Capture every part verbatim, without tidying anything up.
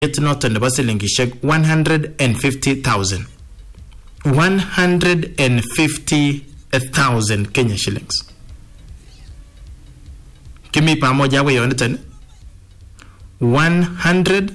noton nebo silingishek one hundred fifty thousand. one hundred fifty thousand Kenya shillings. Kimi pamoja we yonitan one hundred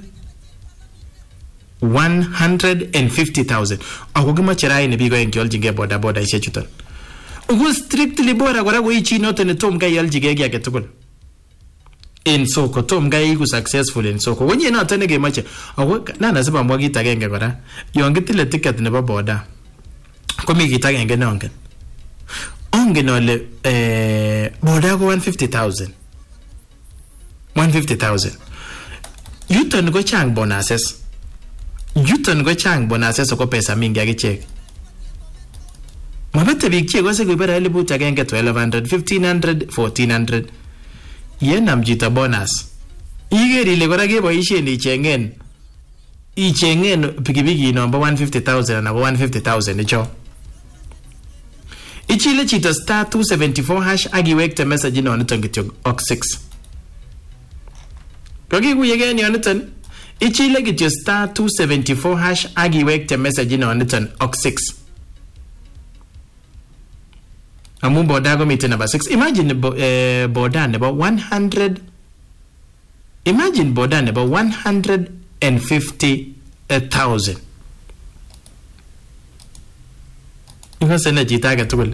one hundred fifty thousand. Ako kima chirai ni bigo yenki oljige boda boda ishe chutan. Ugu strictly bora kwa ragu ichi noton tom kai oljige ya ketukul. In soko tom kai iku successful in soko. Wenye na otane ge mache. Ako na nasiba mwagi tagenge kwa ra. Yongitile ticket nebo boda. Kumi kitagenge na ongen. Ongen ole eh, boda ko one hundred fifty thousand. one hundred fifty thousand. Yuton ko chang bonuses. Yuton ko chang bonuses ko pesa mingi akichek. Mabete big che ko se ko bera elibu tagenge twelve hundred, fifteen hundred, fourteen hundred. Yenam jita bonus. Igeri le kora ke boisien ichengen. Ichengen pikipiki number one hundred fifty thousand na one hundred fifty thousand icho. Ichile chito star two seventy-four hash agiwekte message ino niton kityo ok six. Kogi kuyege ni oniton ichile kityo star two seventy-four hash agiwekte message ino niton ok six. Amu boda go mite number six. Imagine bo, uh, boda nebo one hundred. Imagine boda nebo one hundred fifty thousand. Ika sena jitaga tukul.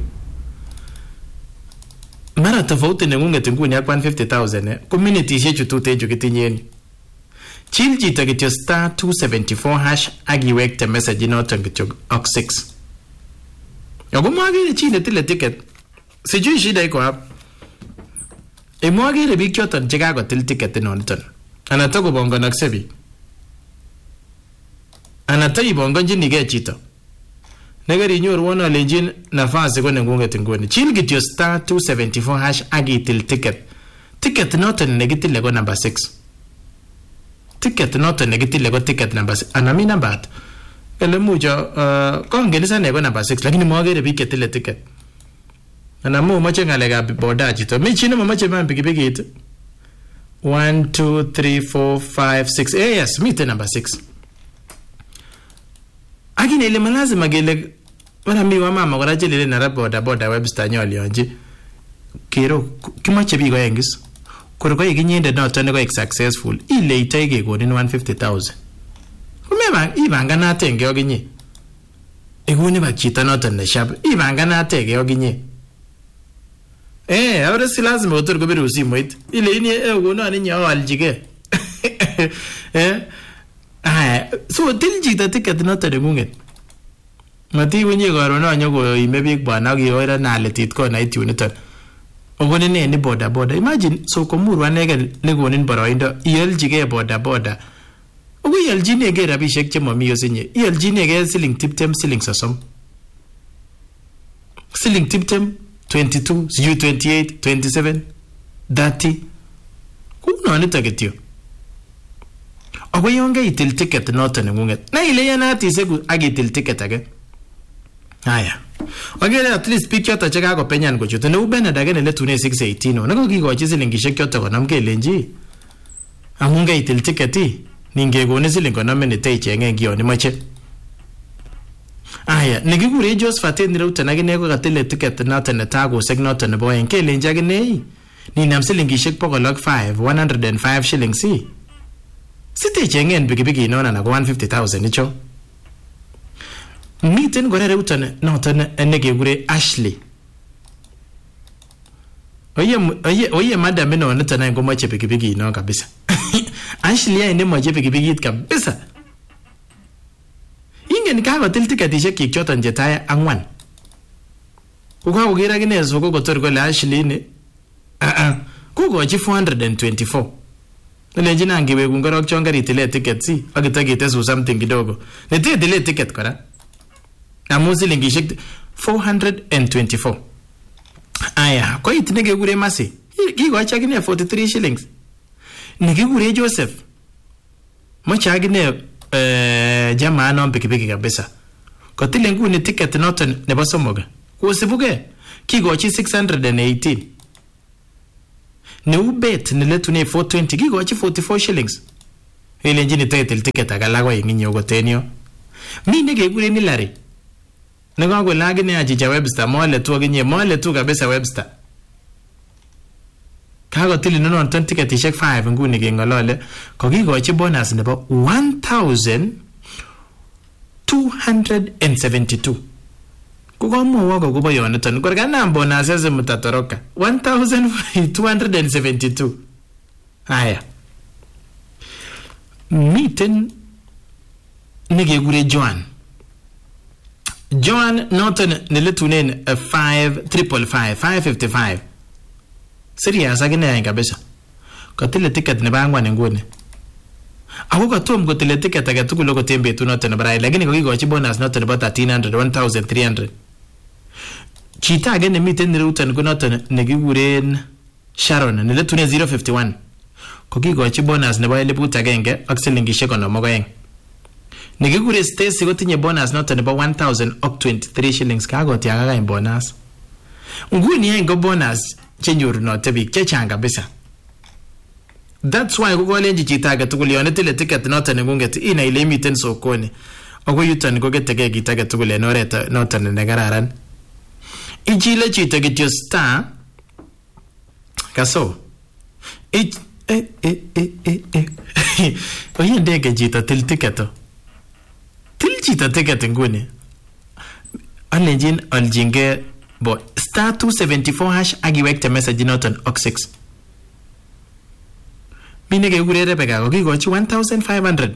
Mara tofauti nengunge tunguni ya one hundred fifty thousand eh. Community shechu tuteju kitinyeni. Chil jita kityo star two seventy-four hash agiwekte message inoton kityo ok six. Yogo mwagire chile tile ticket. Sijui shida iko hapa. E mwagire big choton chikago til ticket inoton. Anatoko bongo naksebi. Anatayi bongo njini ge chito. Negari nyoru wana lenjin nafasi kwa nengunge tinguni. Chil kityo star two seventy-four hash agi til ticket. Ticket noton negiti lego number six. Ticket noton negiti lego ticket number six. Anami number at. Ele mujo, uh, kongenisa nego number six. Lakini mwagere bike tile ticket. Anamu mache ngalega boda jito. Mi chino mamache mampi kipiki ito. one, two, three, four, five, six. Eh, yes, mite number six. Agine ile malazi magele wana mi wa mama kwa rajele ile nara boda boda webster nyoli yonji kero kimache bigo yengis kuro kwa ikinyende na otone kwa successful ile itaige kwa nini one hundred fifty thousand kumema ibanga na atenge oginye iguni bakita na otone shab ibanga na atenge oginye eh ahora si lazima otor ko birusi moit ile ini eh gona ni nyawa aljige eh ah so tiljita ticket not the ngunget mati wenye garo na nyogo imebik bana gi ora na letit ko na itu niton ogone ne ni boda boda imagine so ko murwa nege legonin boroindo iyeljige boda boda ogo yeljine ge rabishek che mami yosinye yeljine ge siling tiptem siling sosom siling tiptem twenty-two u twenty-eight twenty-seven thirty kuno ni tagetio. Ogo yonge itil ticket noton ngunget. Na ile yana tisegu agi itil ticket age. Haya. Ogere at least picture ta cheka ko penyan ko chuto. Ne ubena dage ne tune six eighteen no. Nako kigochi silingishek kyoto ko namke lenji. Amunge itil ticket i ninge go ne siling ko namene te chenge ngio ni mache. Haya, negigure Jos Faten rauta nage ne ko katile ticket noton ne tago sek noton ne boyen ke lenji age ne. Ni nam silingishek poko five one hundred five shillings si. Site chengen bigi bigi inona na one hundred fifty thousand icho. Miten gore reutan notan nege gure Ashley. Oye oye oye madam ino nitana ngo mache bigi bigi ino kabisa. Ashley ya ine mache bigi bigi kabisa. Inge nikago til ticket ishe kikchotan jetaya angwan. Kuka ugira gine soko kotor gole Ashley ni. Ah ah. Kuko chi four hundred twenty-four. Nile jina angiwe kungorok chongari tile ticket si agitagite su something kidogo nete tile ticket kora amuzi lingishik four hundred twenty-four. Aya kwa iti nege gure masi kigo achagine forty-three shillings nege gure Joseph mocha agine uh, jamaa no pikipiki kabisa kwa tile nguni ticket noton nebo somoga kusibuge kigo chi six hundred eighteen. Ne ubet niletune four twenty gigochi forty-four shillings. ilenjini title ticket akala ko inginyo kotenyo mi nekekuren Hillary nekakole akine achicha Webster mole tu akinye mole tu kabisa Webster kakotil inonon ton tiketishek five nguni kengolole kokikochi bonus nebo one thousand two hundred seventy-two kukomwowo kokobo yoniton korkanam bonus ese mutatoroka one thousand two hundred seventy-two. Haya, miten nekekure Joan Joan noton neletunen five triple five five fifty-five serious akine kabisa katile ticket nebo angwan nguni ako katom kotile ticket age tugul okot en betut noton nebo rai lakini kokikochi bonus noton nebo thirteen hundred one thousand three hundred. Chito age nemiten neruton ko noton nekikuren Sharon neletunen zero fifty-one kokikochi bonus nebo eliput agenge ak silingishek konom ak oeng. Nekikure Stacy kotinye bonus noton nebo one thousand twenty-three shillings kakotiakaka en bonus. Nguni yen ko bonus chenyorunote biik chechang kabisa. That's why kokolenji chito age tugul yon itile ticket noton nengunget inai ile imiten sokoni ako yuton koketege kit age tugul en oret noton nekararan. Ichile chito kityo star kaso ich eh eh eh eh eh oye ndege chito til ticket til chito ticket nguni alenjin aljinge bo star two seventy-four hash akiwekte message noton ok six. Mine kekure Rebecca kokikochi one thousand five hundred.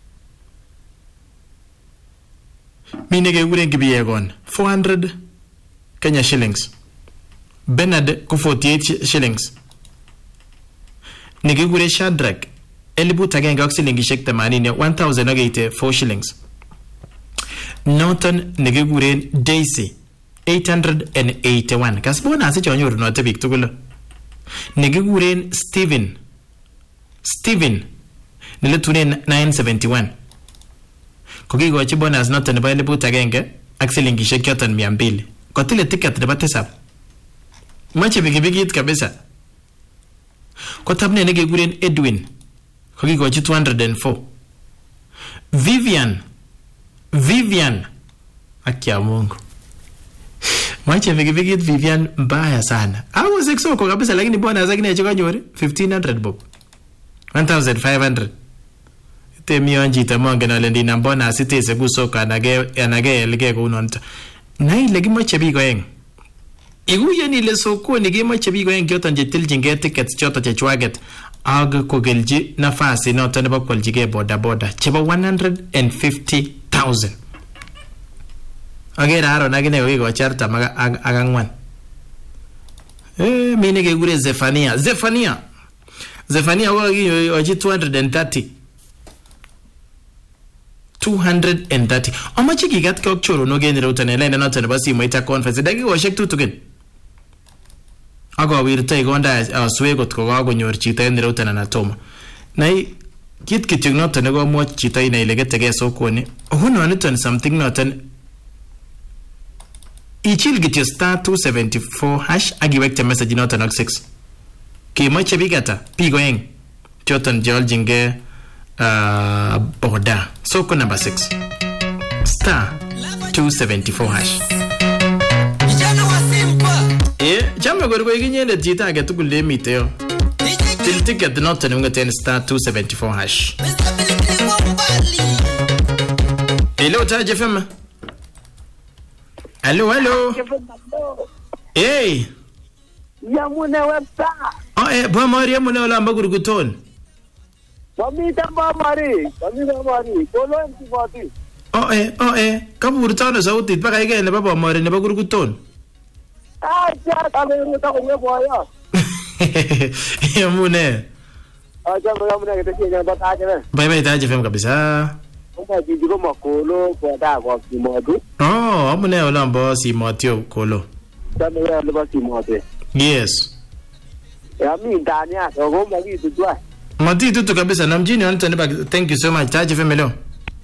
Mine kekure Kibiegon four hundred Kenya shillings. Bernard ko forty-eight shillings. Nekekure Shadrack eliput agenge ak silingishek themanini one thousand eighty-four shillings. Noton nekekuren Daisy eight hundred eighty-one. Kas bonus chonyoru note biik tugul. Nekekuren Steven Steven niletunen nine seventy-one. Kokikochi bonus noton nebo eliput agenge ak silingishek choton mia mbili. Kotile ticket nebo tisab. Mache pikipikit kabisa. Kotabne nekekuren Edwin kokikochi two hundred four. Vivian Vivian akia Mungu. Mache pikipikit Vivian mbaya sana. Hapo sexo kwa kabisa lakini bonus akine chokanyori fifteen hundred bob. one thousand five hundred. Temi onjita mongen ale ndina bonus itese kusoka anage anage elge kunonto. Na ile kimache biik oeng. Iguyen ile sokoni kimache biik oeng choton chetiljinge tickets choton chechwaget ak kogelji nafasi noton nebo koljige boda boda chebo one hundred fifty thousand. Agera aro nagine kokikochi artam ak angwan. Eh mine kekure Zephania Zephania Zephania kokikochi two hundred thirty. two hundred thirty. Amache kikat kok choro no gen router ne line noton nebo simoit ak conference dakikoshek tutukin. Ako wirta igonda aswe kot ko kakonyor chito en router na natoma. Nai kit kityo noton ne komwoch chito ina ile getege sokoni. Huno niton something noton ichil kityo star two seventy-four hash akiwekte message noton ak six. Kimache bigata pigo eng choton joljinge uh, boda soko number six star two seventy-four hash. Eh, chama gorgo ikinyende chita age tugul lemite yo. Til ticket noton ngeten star two seventy-four hash. Hello Taji F M. Hello hello. Hey. Yamune Webster. Oh eh ba mari yamune wala mbagurguton. Mami tamba mari, mami tamba mari. Kolo mtibati. Oh eh oh eh kaburtano sauti baka ige ne baba mari ne bagurguton. Ah ja kameru ta ko boya. Yamune. Ah ja yamune ke tike ba ta je. Bye bye Taji F M kabisa. Oba jigo makolo ko da ko simodu. Oh amune wala mbo simotio kolo. Tama ya le ba simote. Yes. Ya mi ndani ya ko magi tutwa. Mati tutu kabisa na mjini wanatani ba. Thank you so much Taji F M leo.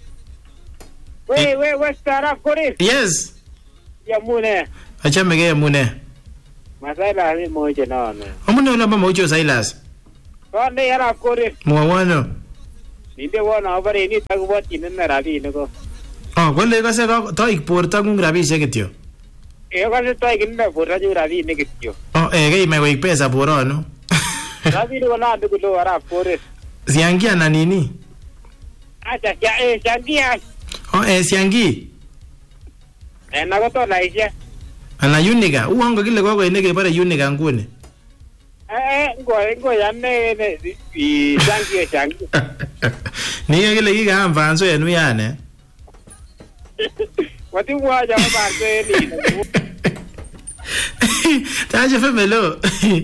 We we Webster akore. Yes. Yamune. Acha mege yamune. Masala ni moje naona. Amune wala mbo mojo Silas. Konde yara akore. Mwawano. Ninde wana bare ni takubotin na rabinik ko. Oh, kole kase toik borto ngung rabisiek kityo. Eh kase toik inne borto ju rabinik kityo. Oh, eh kei mai koik pesa boronu. Rabinik ko na ndukulo arap kore. Siangi ana nini? Acha ya eh siangi. Oh, eh siangi. Eh nakoto naisha. Ana Unica, uongo kile koko ine kebare Unica nguni. Eh ngo ngo yane ne i siangi siangi. Ni kile kikaam fanso enu yane. Wati mwaja mabarse ni. Taje femelo.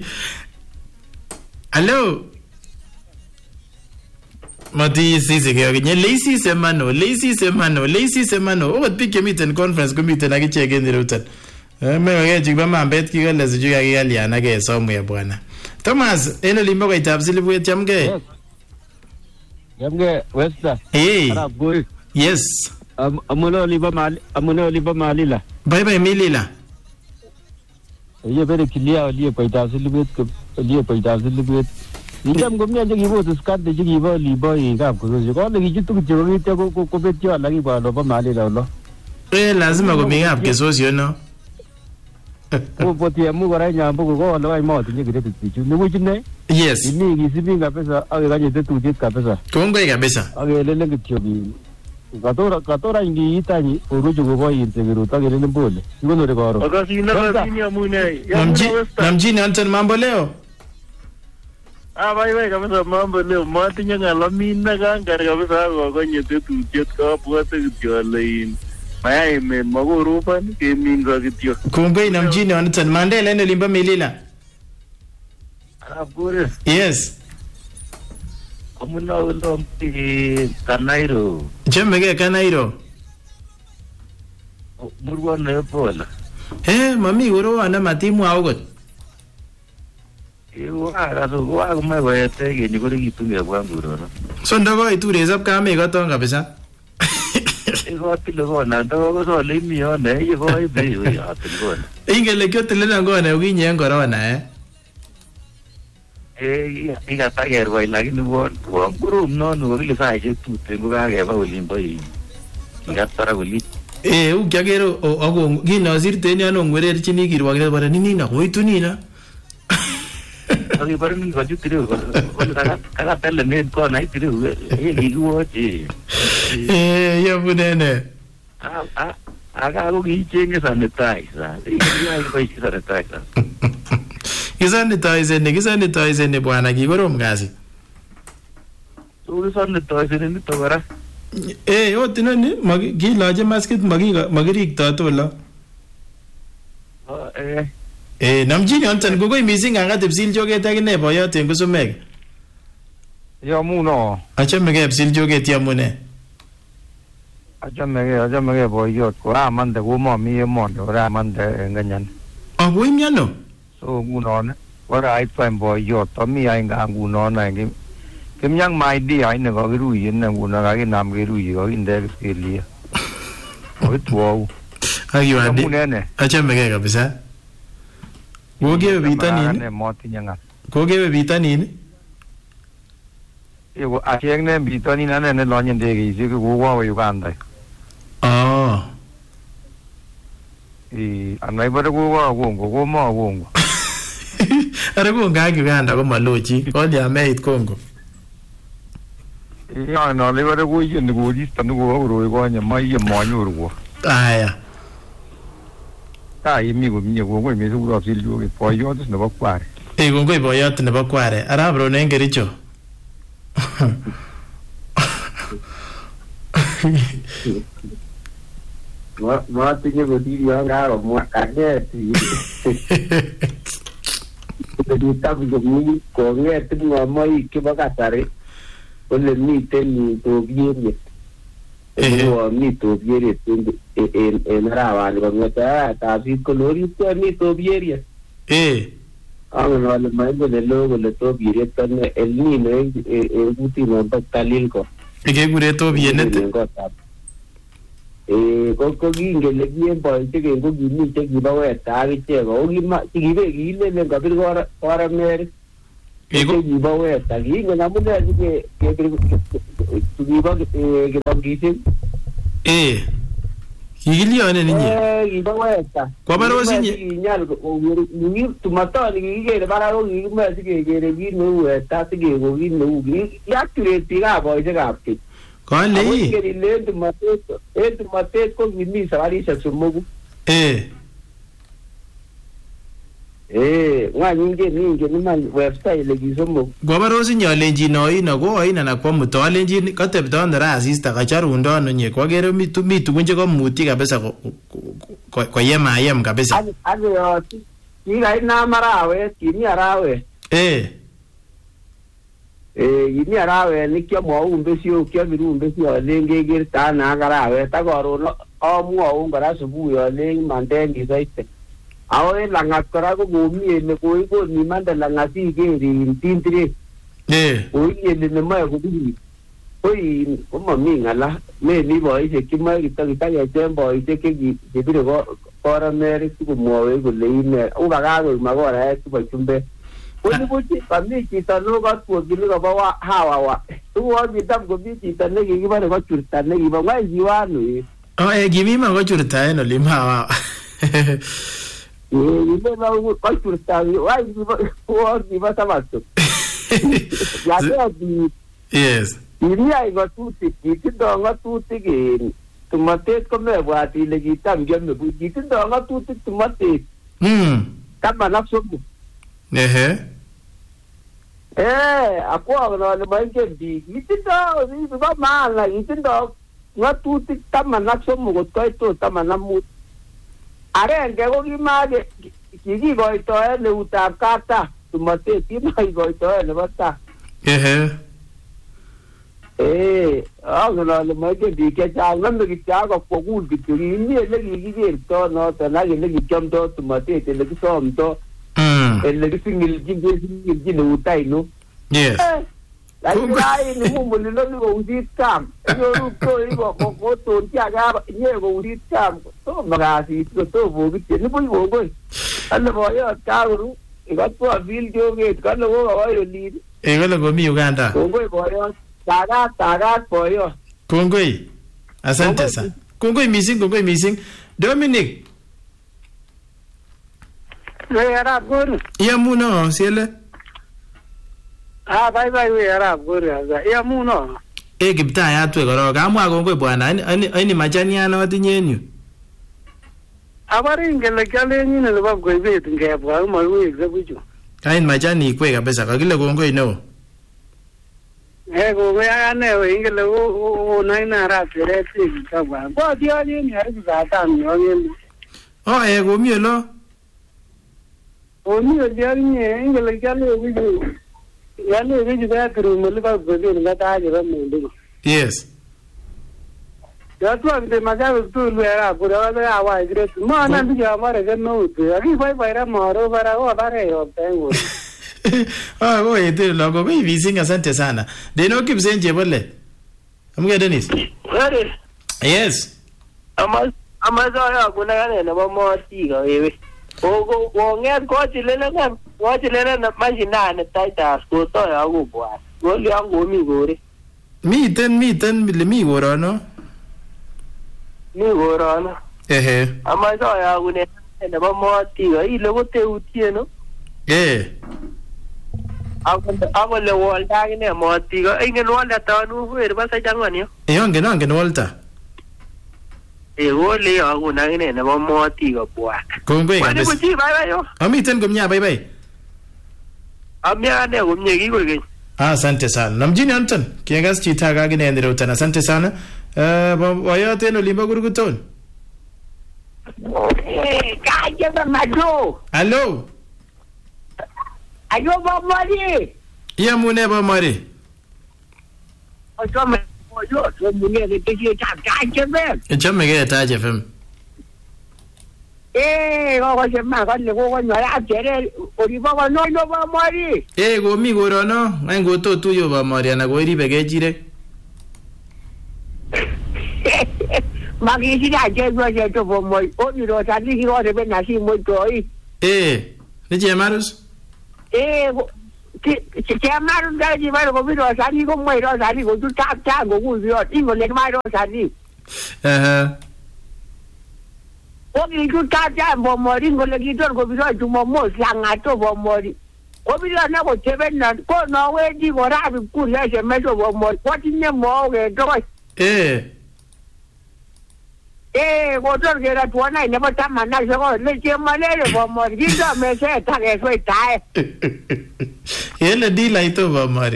Hello. Mati sisi kaya kinye lazy semano, lazy semano, lazy semano. Ogot pik kemiten conference kumiten akichek en irutan. Mewa kaya chikba mambet kikale sijuka kikaliana kaya somu ya bwana. Thomas, eno limbo kwa itab silibuet chamke? Chamke, Westa. Hey. Arab boy. Yes. Am amuno liba mali, amuno liba malila. Bye bye milila. Ye bere kilia liye kwa itab silibuet, liye kwa itab silibuet. Nijam gomnya je gibo to skat je gibo libo yi kap ko je ko legi jitu je ri te ko ko betio lagi ba lo ba mali la lo. Eh lazima ko mi kap ke socio no. Ko poti amu gora nya bu ko lo ai mo tinye gide pichu. Ni wujine? Yes. Ni gi sibi kabisa age ganye te tu jet kabisa. Kongoi kabisa. Age lele kityo bi. Katora katora ingi itani oruju go boy integru ta gele mbole. Ngono re goro. Akasi na rasini amune. Namji namji Anton mambo leo. Ah bye bye kabisa mambo leo matinye ngala mina kangar kabisa ko konye tetutiet ko bwate kityo lein. Maya men magorupan kemin ko kityo. Kongoi namji Anton Mandela eno limba milila. Ah pure. Yes. Amuna ulo mti Kanairo. Chemege Kanairo. Murwa ne pola. Eh mami uro ana matimu augot. Ewa aso wa kuma bayate ke ni ko kitunge kwa nguro. So ndoko iture sab kame ko kabisa. Ego tilo ko na ndo ko so le mi one ye ko i be yo ya tilo. Ingele kyo tele ngone uginye corona eh. Eh iga tager wai lakini won won guru no no ile sai je tu tengo ga ga ba ulimbo yi. Iga tara uli. Eh u kyagero ogo gino sirte ni ano ngwerer chini kirwagre bara nini na hoitu nina. Oke baru ni baju tiru ko kala kala pelle men ko nai tiru e gigu oje. Eh ya bunene. Ah ah aga go gi chenge sanitizer. Ya ko gi sanitizer. Kisanitizer ne kisanitizer ne bwana kikorom kasi. So sanitizer ni to bara. Eh ot nani magi kiloje maskit magi magirikto tolo. Eh Eh namjini Anton gogo missing anga tepsil joget akine boyot en kusumek. Yo muno. Achame psil joget yamune. Achame ge achame ge boyot ko amande ko mo mi mo ora amande nganyan. Ah boy miano. So muno ne. Ora ai fam boyot to mi ai nga muno na ngi. Kim yang mai di ai ne ko ru yin na muno ga ki nam ge ru yi ko inde ke li. O tuo. Ayo adi. Munene. Achame ge kabisa. Kogewe bitanin. Ne moti nyanga. Kogewe bitanin. Ego acheng ne bitanin ane ne lonyen de gi ji ko wa wa Uganda. Oh. I anai bara ko wa wongo ko ma wongo. Ara ko ngagi Uganda ko malochi. Oli ameit Kongo. Ya no le bara ko yin ko ji tan ko ro ko nya mai ye mo nyu ro. Aya. Ta imi ko mi ko ko mi su ro sil yo ke boyot ne ba kware. Eh kongoi boyot nebo kware. Ara bro ne ngericho. Ma ma tinye ko diri ya ngaro mo kage ti. Jadi tabu ko mi ko nge tin mo mai ke ba ka tare. Ole mi ten ni to biye. Eh mi to biye tin en en rawa ko ngata ta bi ko lori to mi to biye. Eh. Ang no le mai ko le lo le to biye tan el ni ne e buti no ba talil ko. Ege gure to biye net. Eh ko ko ginge le bien po te ke ko gini te gi ba wa ta gi che go gi ma ti gi be gi le le ga bir go ora mer e ko gi ba wa ta gi na mu ne ke ke tukibo kirongisiek. Eh. Kikilionen inye. Eh, kibo westa. Kwa baros inye. Kinyal ni tumatoni kikikere barak ko kikimoe sikekere kit neu westa sikeko kit neu. Yaktulate biikab boisiekab keny. Kole ii. Kele en tumatet, en tumatet ko kimi sabarishek somoku. Eh. Eh, ngwany ingen ingen iman website ile kisomok. Kwa baros inye alenjin oino ko oin anan kwa muto alenjin katebto ano ra asista kacharundo ano nye kwakere mi mi tugun chekamutyi kabisa koyem ayem kabisa. Ake ake kikait nam arawet, kimi arawet. Eh. Eh, kimi arawet nikiamwaun besio kiabirun besio alen kekerta ana ak arawet ak karon amwaun kora subui alen manden kisoite. Ako en langat kora ko komi ele koikon imande langat ikeri tintire. Eh. Koi ele nemoe kobiri. Koi komami ng'ala memi boisiek chemoe kitakecheng boisiek chebire koromerik sikomwowech kole ine u kakakoik makoraek chebo chumbek. Buchi kami chito nekotwokyin kobo hawawa. Tuwon kitam komi chito nekikibore kochurta nekibo ng'wany kiwano eh. Oh, eh, kimi man kochurta en olin hawawa. Eh, kibo kochurta wany kibo tuwon kibo sabato. Yaketi. Yes. Kiriyai ng'atutik, kitindo ng'atutik en tumatet komebwat ile kitam kiame buch. Kitindo ng'atutik tumatet. Mm. Taman ak somok. Ehe. Eh, akwa ale moingen biik. Kitindo bibo maana, kitindo ng'atutik taman ak somok kot koit ot taman ak mut. Agenge ko kimage kikikoitoen eutab kata tumatet, kimakikoitoen nebo ta. Ehe. Eh, angen ale moingen biik chechang, nome kityo akokul kityo. Kimi ele kikikerto noton ak ele kikiamdo tumatet, ele kisomdo, ele kisingilchin kesingilchin eut aino. Yes. Lakini raini mumulilo ni kousit kam. Nyoru toi kotonchi ake nye kousit kam. Tomo kasit ko tomo kityo. Nibuch kongoi. Kale boyot kakoru. Ikotwa fil joget. Kale kokawai olin. Eh, kale komi Uganda. Kongoi boyot. Tagat, tagat boyot. Kongoi. Asante sana. Kongoi missing, kongoi missing. Dominic. We arab gori. Iamuno, siele. Ah, bye bye we arab gori aza. Iamuno. Eh, kiptayat we korok. Kamwa kongoi bwana. Ani ani majaniano atinye en yu. Abari ngele kyalenyi nebo koibet ngebwa maiwekse buchu. Kain majani ikwe kabisa. Kakile kongoi neo. Eh, kongoi akane we ngele o o naina arab teret kabwa. Ko tioni ni ari zatam yo ngel. Oh, eh, komi lo. Oni odiani ngele kyale buchu. Yale buchu ba kru meliba gobe ngata aje ba mundu. Yes. Ya tu ande magawe tu luera pura wala awa igre. Mo na ndi ya mare ke no tu. Aki bai bai ra maro bara o bare yo tengo. Ah, go ete logo go vising asante sana. De no kipsenje bole. Amge Dennis. Where? Yes. Ama ama ya kuna gane na mama tiga wewe. Ogo wonget ko chilele kan. Ko chilele na mashina ne taita ko to ya go bwa. Go li ango mi gore. Miten miten mi gorono. Mi gorono. Ehe. Ama ya kuna na mama tiga ile go te utieno. Eh. Ako le wolta gine mo tiga ingen wolta tanu wer ba sa jangani. Eh, ongen ongen wolta. Eh, wole ya kuna gine na mama tiga bwa. Kongoi kabisa. Wani kuchi bye bye yo. Amiten komnya bye bye. Amya ne komye kikogen. Ah, asante sana. Namjini Anton. Kiangas chita kagine ndiro utana. Asante sana. Eh, boyote no limba guruguton. Eh, kaje ba majo. Hello. Ayo ba mari. Iya mune ba mari. Ojo me ojo so mune de tiki ta kaje ba. Echame ge ta F M. Eh, go go chema ga le go go nyara tere ori ba go no no ba mari. Eh, go mi gorono. Ngai go to tuyo ba mari ana go iri bege jire. Magi si da je go je to bo moi. O ni ro ta ni ro de be na si mo toi. Eh, ni je marus? Eh, Chairman Gaji Maro Sani go my Rosari go to tap tango who's your English like my Rosari. Uh-huh. Only to tap tango Moringo like you don't go to Momo Sangato or Mori. Obi na go seven na go no way di go ra bi ku ya se me so mo what in mo ge do eh eh go to ge ra to na ne ba ta ma na se go le che ma le bo mo di do me se ta ge so ta ele di la ito ba mari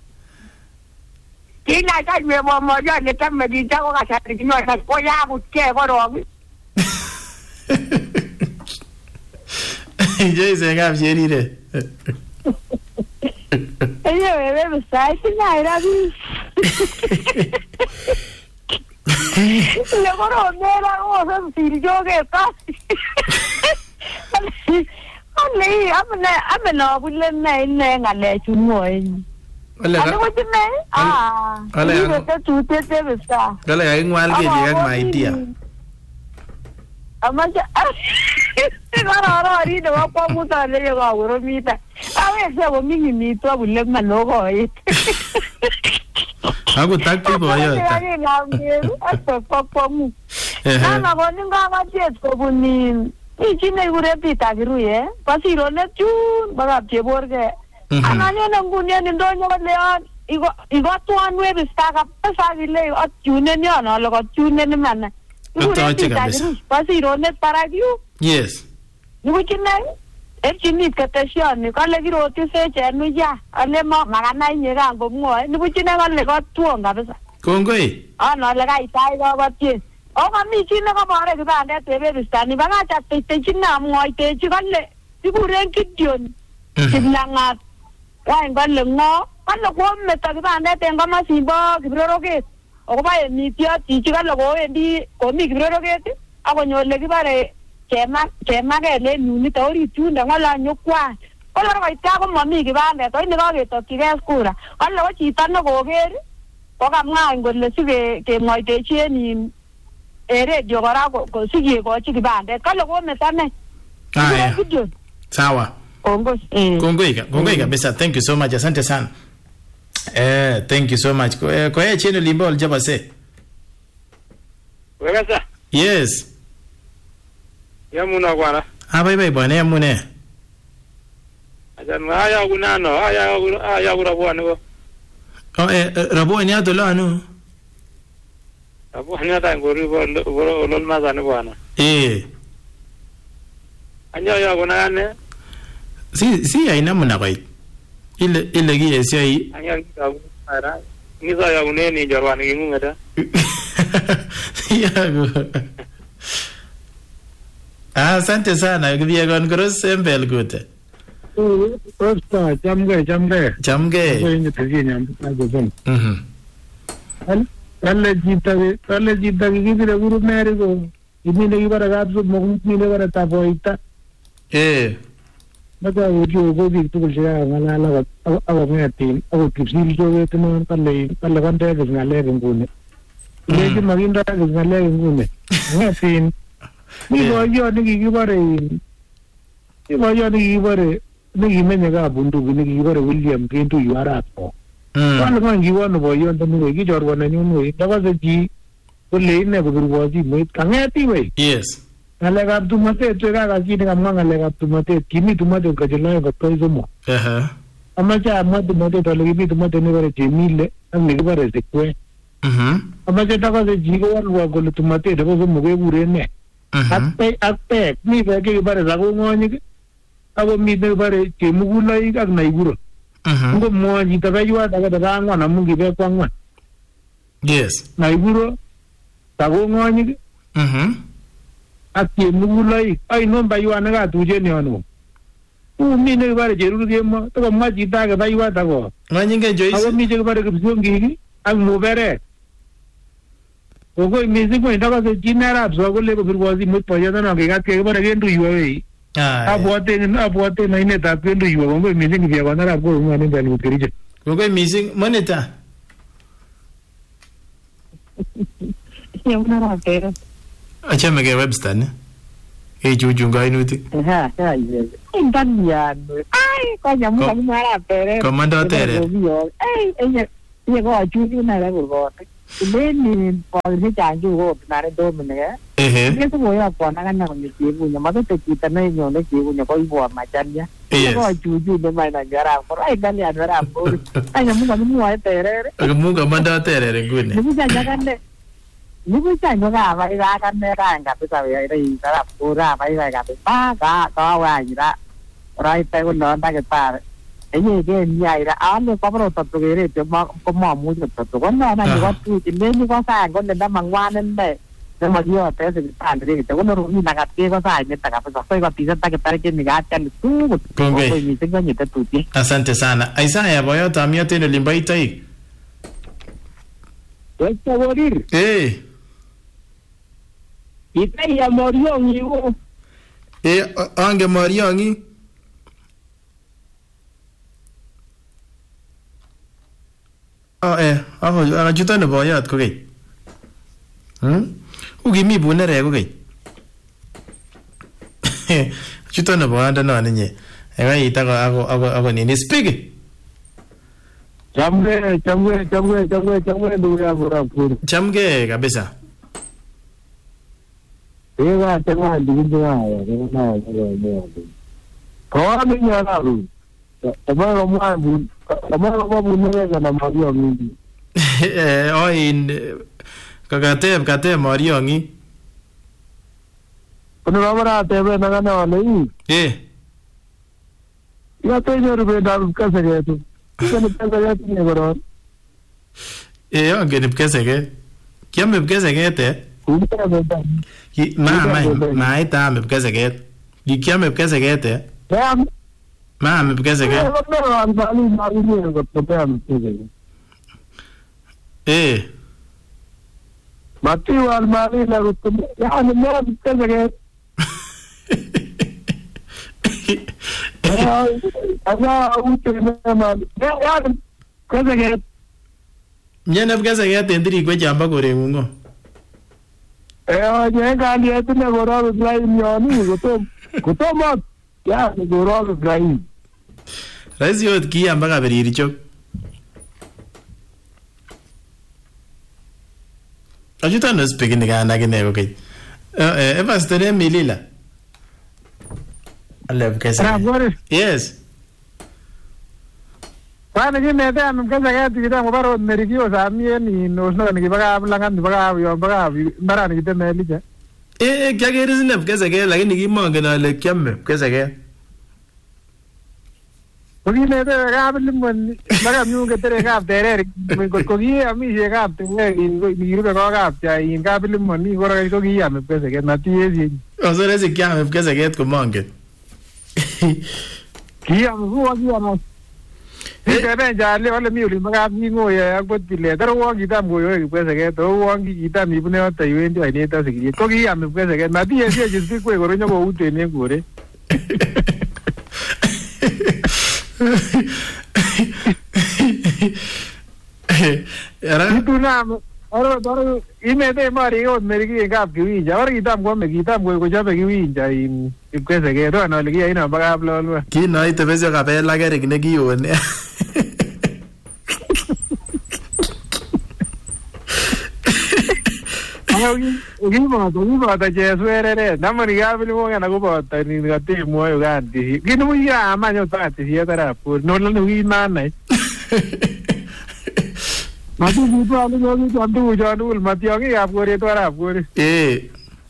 ti na ta me mo mo ya ne ta me di ta go ga sa ti no sa ko ya bu che go ro Yo se ngap jeri re. Ella bebe me está diciendo era bi. Le coro nera cosa si yo que está. Ale, amne amno bulle ne ne ngale chumoy. Ale. Ale ko tine. Ah. Ale. Ale ko tu te te besa. Ale ay ngwal ke digan mai dia. Amaja. Gara gara ri de wa kwa muta le yo ga woro mita. Awe se wo mingi mi to bulle manogo e. Aku takti bo yo ta. Ani na ngeru aso popo mu. Na na go ninga ga jet ko buni. Ichine gure pita giru ye. Pasiro ne chun baga che borge. Ananyo na ngunya ni ndonyo leon. Igo igo tu anwe bistaka pesa gile at chune ni ana lo ko chune ni mana. Pasiro ne para giu. Yes. Ni kine e chini katashon ni kale giro ti se chenu ya ale mo magana nyega ngo mo ni kine kale ko tuonga besa Kongoi ana le kai tai go batie o ma mi chine ko bare ki bande tebe bistani banga ta te te china mo te chi kale ti kuren kidion tinanga ai ngale ngo kale ko me ta ki bande te ngama simbo kibro ke o ba mi ti ti chi kale go endi ko mi kibro ke ti ako nyole ki bare Chema chema ke le nuni to ri tunda ngala nyokwa ola ba ita ko mami ki bande to ni ga ke to ki ga skura ola wa chita no go geri ko ka nga ngole sige ke moi te chi ni ere dio gara ko ko sige ko chi ki bande ka lo go me tane ah sawa kongo eh kongo ika kongo ika besa thank you so much asante sana eh thank you so much ko ko e cheno limbo jaba se wewe sa yes Yamuna kwana. Ah bye bye bwana yamune. Ajan aya kunano aya aya kurabwana ko. Oh eh raboni ato lanu. Raboni ata ngori ko ko lol mazane bwana. Eh. Anya ya kunane. Si si aina muna kai. Ile ile gi esi ai. Anya ka ara. Ni za ya kuneni jarwani ngungada. Ya go. Ah, asante sana. Kibia kon cross embel gute. Oh, osta, jamge, jamge. Jamge. Ini terjadi yang aku pun. Mhm. Al, alle jita, alle jita kita dah guru meri ko. Ini lagi pada gabsu, mungkin ini pada tapo ita. Eh. Maka uju ko di tu kerja ngala ala ala mengerti. Aku kipsil jo itu non kalle kalle kan dia ngale ngune. Ini magin dah ngale ngune. Ngerti. Ni boyo ni gibare. Ni boyo ni gibare. Ni gimene ga bundu ni gibare William Kintu yuara ko. Kalau kan giwan boyo ndan ni gi jor wana nyunu. Dawa ji ko leine ko burwaji met kangati wei. Yes. Ngale ga tu mate tu ga ga ji ni gamma ngale ga tu mate kimi tu mate ka jela ga to zomo. Aha. Amaja mate mate to le gi tu mate ni bare jemile ang ni bare sekwe. Mhm. Amaja dawa ji go wa go tu mate de ko zomo ge bure ne. Ape ape ni bagi bare zago ngoni abo mi de bare ke mugulai ak naiguro ngo mo ji ta baywa daga daga ngona mungi be kwangwa yes naiguro zago ngoni mhm ak ke mugulai ai non baywa na ga tuje ne ono u mi ne bare jeru ge mo to ma ji ta ga baywa dago ngani nge joyce abo mi je bare ke zongi ak mo bere Ogo imizi ko indaba se jinera absorbo le ko birwazi mut poya na ke gat ke bara gendu yuwe ah abote ni abote na ine ta gendu yuwe ogo imizi ki bia bana ko ngani balu kerije ogo imizi moneta Yo na ra pero acha me ke webster ne e juju ngai nuti Ha ha Indanian. Ai, kanya mo kami mara pere. Komando tere. Ai, ai, ye ko aju ni na la ko. Ile ni pa ni janju ko na re do mene. Eh. Ni so ya ko na na ni ki bu nya ma to ki ta nei nyo ne ki bu nya ko ibo ma chan ya. Ye ko aju ju de mai na gara ko ai Indanian ra po. Ai mo kami mo ai tere. Ko mu komando tere re gune. Ni ja ja kan de. Ni bu cha no ga vai ra kan ne ra ga pe sa ye dai ra po ra vai ga ga pe pa ga ko wa ni ra. Rai pe ko no ta ke pa. Ini ke nyai ra an ko pro ta to re te ma ko ma mu ta to ko na na ni ko tu ti ne ni ko sa ko ne da mang wa nen de ne ma yo te se ta re te ko no ni na ga ke ko sa ne ta ga pa so ko ti sa ta ke ta ke ni ga tan tu ko ni te ni te tu ti. Asante sana. Isaya boyo tamio teno limbaita hii. Esto morir. Eh. Ita ya Moriongi wo. Eh, ange Moriongi. Oh eh, ako akachuta na boyot ko kay. Hmm? Ugi mi bunere ko kay. Chuta na boyot na ninye. Ewa ita ko ako ako ako nini speak. Chamge, chamge, chamge, chamge, chamge duya pura pura. Chamge kabisa. Ega tengah dijual ya, tengah dijual. Kau ni nyala lu. Kamu rumah bun, kamu rumah bun ni kan Mario ni. Eh, oh in kakate kakate Mario ni. Kenapa orang tebe nangan orang ni? Eh. Ya tu je rupiah dalam kasar itu. Kan kasar itu ni koran. Eh, oh genip kasar ke? Kya me kasar ke te? Kita benda. Ma ma ma ita me kasar ke? Di kya me kasar ke te? Ya. Ma me kasar ke? Eh. Mati wal mali lagu tu. Ya ni me kasar ke? Ada ucap nama. Ya kasar ke? Nyana kasar ke te ndiri kwa jamba kore mungo. Eh, je kan dia tu nak orang lain ni, gotom, gotomat, ya orang lain. Raisi yot ki amba ka beriri chok. Ajuta no speak ni kana kine okay. Eh, eh pastor Emilila. Allah kesa. Yes. Paano kini ito ang kasi kaya kita mo baro nerikyo sa amin ni nos na ni baga langan ni baga yo baga bara ni kita meli ja. Eh kya kaya rin nap kasi kaya lagi ni kimo ngana le kyam kasi kaya. Pagi na ito ka bilimon baga miu ka tere ka tere ko ko gi ami je ka te ni ni ru ka ka ja in ka bilimon ni ko ra ko gi am kasi kaya na ti ye. O so resi kyam kasi kaya ko monge. Ki am ko gi am. Kita ni jadi orang miuli mengap ni ngoy aku pilih. Terus orang kita ngoy aku pun sekian. Terus orang kita ni pun ada tahu ini ini tahu sekian. Kau kira aku pun sekian. Nanti ya dia jadi kau korang nyoba udah ni kore. Itu nama. Orang orang ini tu mari orang mereka ngap kiwi. Jawab kita mau kita mau kau jawab kiwi jain. Ibu sekian. Terus anak lagi ini apa apa lalu. Kini itu besok apa lagi lagi lagi yon. Ugi mo to, ugi mo ta je suere re. Namani ga bili mo ngana go ba ta ni ga ti mo yo ga ti. Kini mo ya ma nyo ta ti ya tara pur. No la ugi ma nai. Mati bu to alu yo gi tantu jo anu mati yo gi ap gore to ara gore. Eh.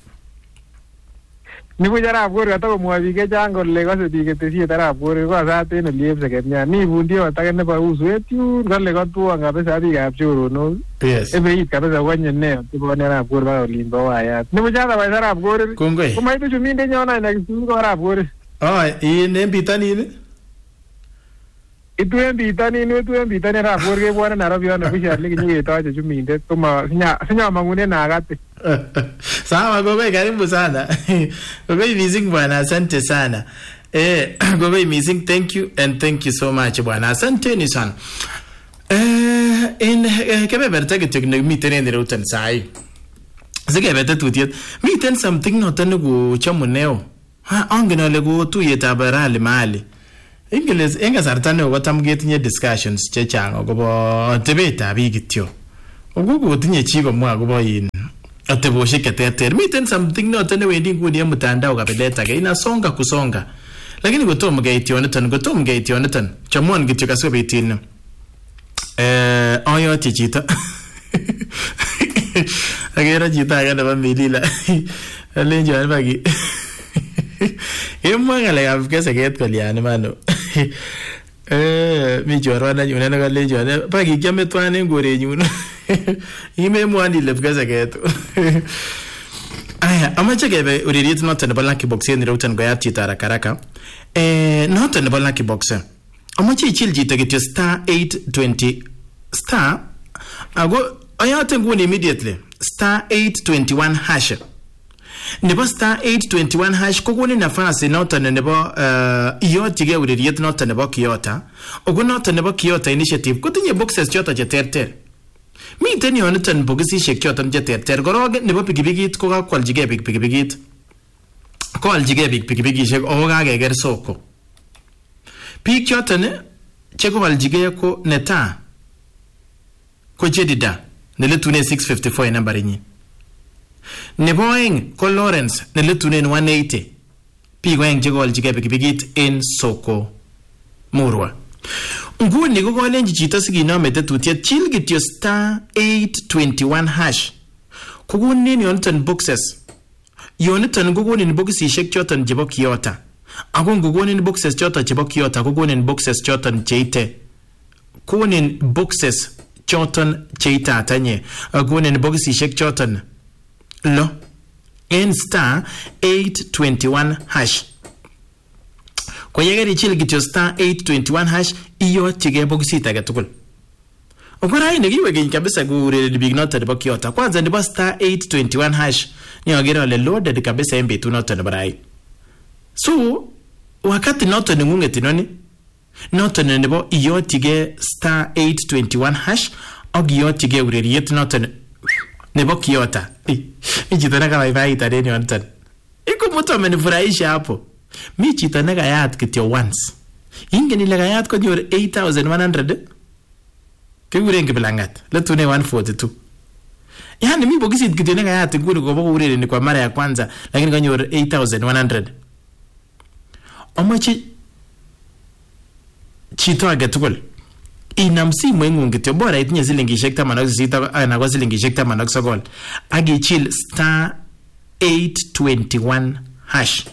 Ni bu jara ap gore ta ko mo vi ke jang go le ga se di ke ti si tara gore ko sa te ne liep se ke nya. Ni bu ndio ta ke ne ba usu e tiu ga le ga tu nga be sa di ga churu no. Yes. Ebe it kabisa wanye ne tipo ne rap gore ba limbo wa ya. Ni mujana ba rap gore. Kongwe. Kuma itu cumi de nyona na kitu ko rap gore. Oh, i ne bitani ne? Itu en bitani ni itu en bitani rap gore ke bwana na rabio na bisha liki ni to aje cumi de kuma sinya sinya mangune na gati. Sawa gobe karibu sana. Gobe missing bwana, asante sana. Eh, gobe missing, thank you and thank you so much bwana. Asante ni sana. Eh, in kebeberta kityok miten en routen sai. Sikebete tutiet. Miten something noton nekochamuneo Ha angen ale ko tuyetab rally mahali. Ingles eng kasarta ne kotam ketinye discussions chechang akobo tebetab biik kityo. Ogo kotinye chi komwa akobo in ateboshek cheterter. Miten something noton newendi nguni en mtandao kabilet age inasonga kusonga. Lakini kotom keitioniton kotom keitioniton chamon kityo kasikobit in eh ayoti chito. Agera chito age nebo milila. Alenjo albagi. Emwa ngalekab keseket kolyan mano. Eh mi chorwana nyune ne kalenjo ne bagi kiame twan en korenyun. Imemwani ile keseket. Aya amache kebe ureriet noton nebo Lucky Box en routen goyat chito haraka haraka. Eh noton nebo Lucky Box. Amache ichil chito kityo star eight twenty star ago ayate nguni immediately star eight twenty-one hash. Nebo star eight twenty-one hash kokoni nafasi noton nebo uh, iyotige ureriet noton nebo Kiyota. Ogo noton nebo Kiyota initiative kotinye boxes choton cheterter. Miten yoniton boxesishek choton cheterter. Korok nebo pikipikit ko kakwaljige pikipikit. Koaljige pikipikishek o kakeker soko. Biik choton che koaljige ko neta ko Jedida neletune six fifty-four en nambarinyin. Nebo oeng ko Lawrence neletune one eighty. Biik oeng che koaljige pikipikit en soko Murwa. Nguni ko kolenji chito sikinome tetutiet chil kityo star eight twenty-one hash. Kokonin yoniton boxes. Yoniton kokonin boxesishek choton chebo Kiyota. Ako kokonin boxes choton chebo Kiyota kokonin boxes choton cheite. Kokonin boxes choton cheite atanye. Kokonin boxesishek choton lo en star eight twenty-one hash. Kwa yegeri chil kityo star eight twenty-one hash iyo chige boxit age tugul. Okora ine kiwe genyi kabisa kureri big note nebo Kiyota. Kwanza nebo star eight twenty-one hash ni agera le loaded kabisa embe tu note nebo rai. So wakati note ni ngungeti noni note nebo iyo chige star eight twenty-one hash og iyo chige ureriet note nebo Kiyota. Ichitana kama ibaita deni wantan. Iko mtu amenifurahisha hapo. Mi chito nekayat kityo once. Ingen ile kayat konyor eight thousand one hundred. Kekuren Kiplangat. Letune one forty-two. Yani mi bokisit kityo nekayat nguni kobo kourereni kwa mara ya kwanza lakini konyor eight thousand one hundred. Amache chito age tugul inam simoingung kityo bora itinye silingishek taman ak sisit anan ko silingishek taman ak sokol ak ichil star eight twenty-one hash.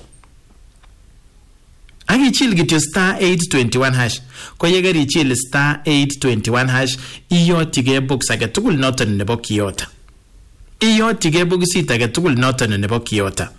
Ak ichil kityo star eight twenty-one hash. Ko yegeri ichil star eight twenty-one hash iyotige box age tugul noton nebo Kiyota. Iyotige boxit age tugul noton nebo Kiyota.